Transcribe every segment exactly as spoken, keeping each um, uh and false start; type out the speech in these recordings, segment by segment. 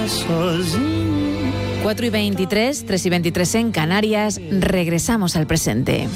sozinho. cuatro y veintitrés, tres y veintitrés en Canarias, regresamos al presente.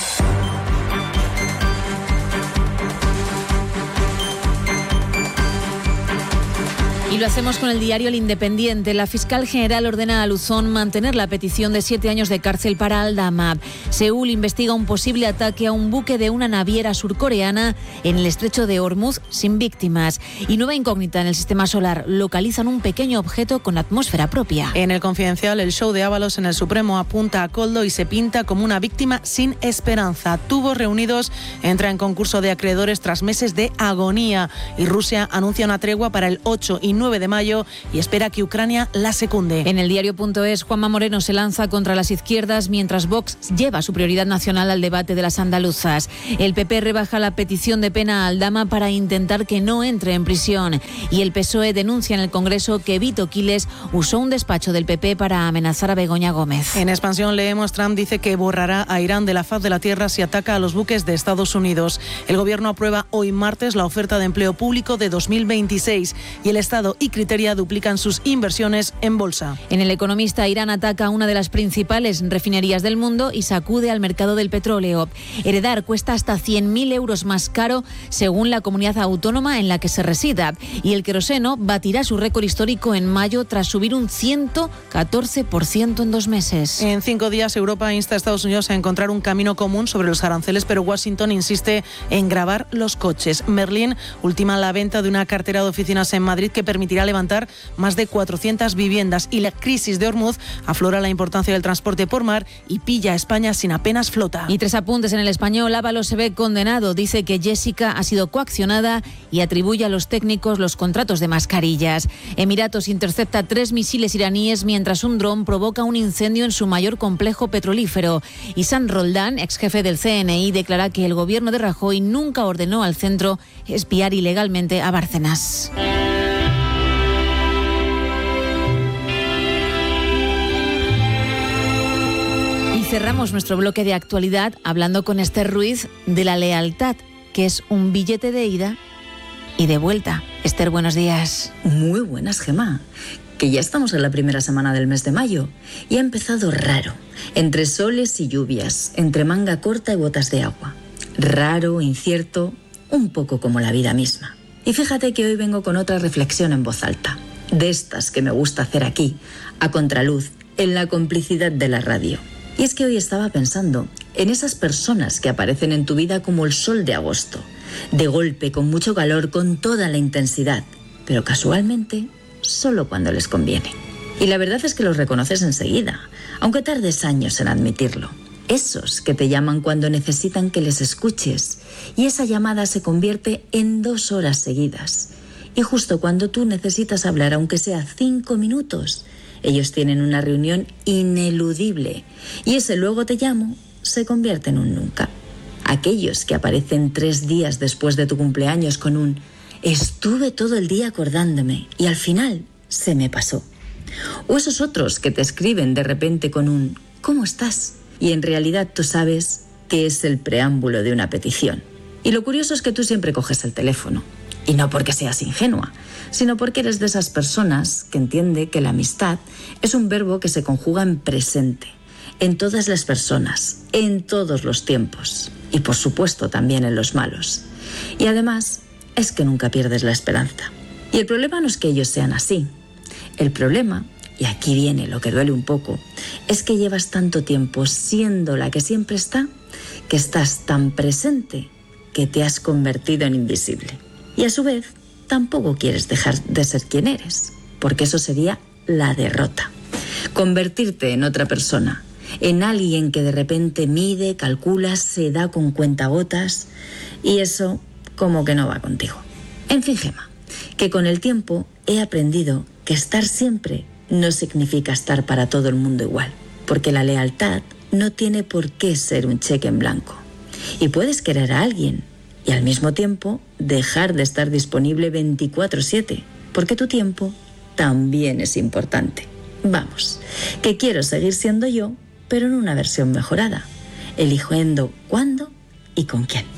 Y lo hacemos con el diario El Independiente. La fiscal general ordena a Luzón mantener la petición de siete años de cárcel para Aldama. Seúl investiga un posible ataque a un buque de una naviera surcoreana en el estrecho de Hormuz sin víctimas. Y nueva incógnita en el sistema solar. Localizan un pequeño objeto con atmósfera propia. En El Confidencial, el show de Ábalos en el Supremo apunta a Koldo y se pinta como una víctima sin esperanza. Tubos reunidos entra en concurso de acreedores tras meses de agonía. Y Rusia anuncia una tregua para el ocho y nueve de mayo y espera que Ucrania la secunde. En el diario.es, Juanma Moreno se lanza contra las izquierdas mientras Vox lleva su prioridad nacional al debate de las andaluzas. El P P rebaja la petición de pena a Aldama para intentar que no entre en prisión. Y el P S O E denuncia en el Congreso que Vito Quiles usó un despacho del P P para amenazar a Begoña Gómez. En Expansión leemos: Trump dice que borrará a Irán de la faz de la tierra si ataca a los buques de Estados Unidos. El Gobierno aprueba hoy martes la oferta de empleo público de dos mil veintiséis y el Estado y Criteria duplican sus inversiones en bolsa. En El Economista, Irán ataca a una de las principales refinerías del mundo y sacude al mercado del petróleo. Heredar cuesta hasta cien mil euros más caro según la comunidad autónoma en la que se resida. Y el queroseno batirá su récord histórico en mayo tras subir un ciento catorce por ciento en dos meses. En cinco días, Europa insta a Estados Unidos a encontrar un camino común sobre los aranceles, pero Washington insiste en gravar los coches. Merlin ultima la venta de una cartera de oficinas en Madrid que permitirá levantar más de cuatrocientas viviendas, y la crisis de Hormuz aflora la importancia del transporte por mar y pilla a España sin apenas flota. Y tres apuntes en El Español. Ábalos se ve condenado. Dice que Jessica ha sido coaccionada y atribuye a los técnicos los contratos de mascarillas. Emiratos intercepta tres misiles iraníes mientras un dron provoca un incendio en su mayor complejo petrolífero. Y San Roldán, ex jefe del C N I, declara que el gobierno de Rajoy nunca ordenó al centro espiar ilegalmente a Bárcenas. Cerramos nuestro bloque de actualidad hablando con Esther Ruiz de la lealtad, que es un billete de ida y de vuelta. Esther, buenos días. Muy buenas, Gemma. Que ya estamos en la primera semana del mes de mayo y ha empezado raro, entre soles y lluvias, entre manga corta y botas de agua. Raro, incierto, un poco como la vida misma. Y fíjate que hoy vengo con otra reflexión en voz alta, de estas que me gusta hacer aquí, a contraluz, en la complicidad de la radio. Y es que hoy estaba pensando en esas personas que aparecen en tu vida como el sol de agosto, de golpe, con mucho calor, con toda la intensidad, pero casualmente solo cuando les conviene. Y la verdad es que los reconoces enseguida, aunque tardes años en admitirlo. Esos que te llaman cuando necesitan que les escuches, y esa llamada se convierte en dos horas seguidas. Y justo cuando tú necesitas hablar, aunque sea cinco minutos, ellos tienen una reunión ineludible y ese luego te llamo se convierte en un nunca. Aquellos que aparecen tres días después de tu cumpleaños con un estuve todo el día acordándome y al final se me pasó. O esos otros que te escriben de repente con un ¿cómo estás? Y en realidad tú sabes que es el preámbulo de una petición. Y lo curioso es que tú siempre coges el teléfono. Y no porque seas ingenua, sino porque eres de esas personas que entiende que la amistad es un verbo que se conjuga en presente, en todas las personas, en todos los tiempos y por supuesto también en los malos. Y además es que nunca pierdes la esperanza. Y el problema no es que ellos sean así. El problema, y aquí viene lo que duele un poco, es que llevas tanto tiempo siendo la que siempre está, que estás tan presente que te has convertido en invisible. Y a su vez, tampoco quieres dejar de ser quien eres, porque eso sería la derrota. Convertirte en otra persona, en alguien que de repente mide, calcula, se da con cuentagotas, y eso como que no va contigo. En fin, Gemma, que con el tiempo he aprendido que estar siempre no significa estar para todo el mundo igual, porque la lealtad no tiene por qué ser un cheque en blanco. Y puedes querer a alguien, y al mismo tiempo dejar de estar disponible veinticuatro siete, porque tu tiempo también es importante. Vamos, que quiero seguir siendo yo, pero en una versión mejorada, eligiendo cuándo y con quién.